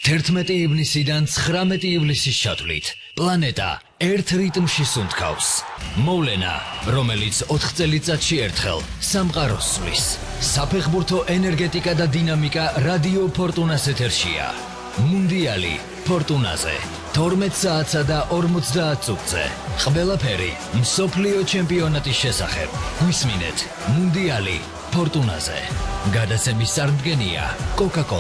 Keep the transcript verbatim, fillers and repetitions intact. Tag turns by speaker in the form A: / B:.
A: თერთმეტი ივნისიდან ცხრამეტი ივლისის ჩათვლით პლანეტა ერთ რიტმში სუნთქავს. მოვლენა, რომელიც ოთხ წელიწადში ერთხელ სამყაროს სვლის. საფეხბურთო ენერგეტიკა და დინამიკა რადიო ფორტუნას ეთერშია. მუნდიალი ფორტუნაზე. თორმეტ საათსა და ორმოცდაათ წუთზე. ყველაფერი მსოფლიო ჩემპიონატის შესახებ. გვისმინეთ მუნდიალი ფორტუნაზე. გადაცემის წარმდგენია Coca-Cola.